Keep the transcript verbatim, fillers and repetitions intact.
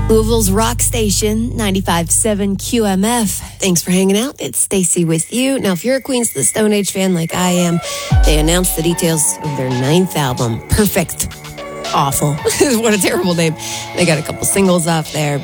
Louisville's Rock Station, ninety-five point seven Q M F. Thanks for hanging out. It's Stacy with you. Now, if you're a Queens of the Stone Age fan like I am, they announced the details of their ninth album, Perfect. Awful. What a terrible name. They got a couple singles off there,